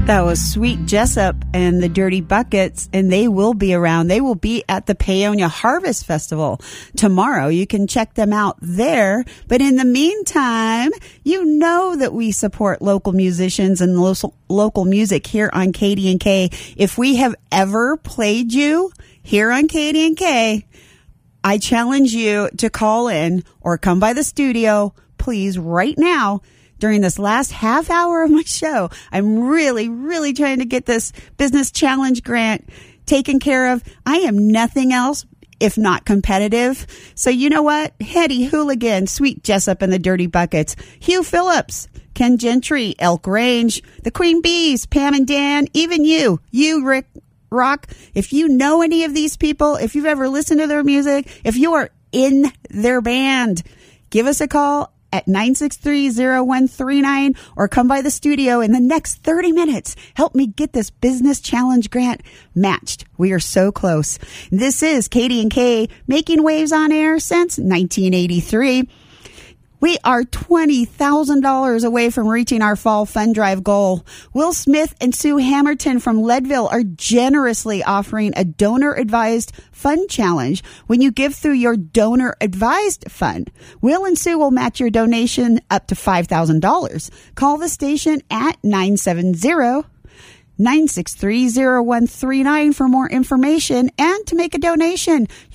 That was Sweet Jessup and the Dirty Buckets, and they will be around. They will be at the Paonia Harvest Festival tomorrow. You can check them out there. But in the meantime, you know that we support local musicians and local music here on KD&K. If we have ever played you here on KD&K, I challenge you to call in or come by the studio, please, right now. During this last half hour of my show, I'm really, really trying to get this business challenge grant taken care of. I am nothing else if not competitive. So you know what? Hetty Hooligan, Sweet Jessup and the Dirty Buckets, Hugh Phillips, Ken Gentry, Elk Range, the Queen Bees, Pam and Dan, even you, Rick Rock. If you know any of these people, if you've ever listened to their music, if you are in their band, give us a call at 963-0139 or come by the studio in the next 30 minutes. Help me get this business challenge grant matched. We are so close. This is KD&K, making waves on air since 1983. We are $20,000 away from reaching our fall fund drive goal. Will Smith and Sue Hamilton from Leadville are generously offering a donor-advised fund challenge when you give through your donor-advised fund. Will and Sue will match your donation up to $5,000. Call the station at 970-963-0139 for more information and to make a donation.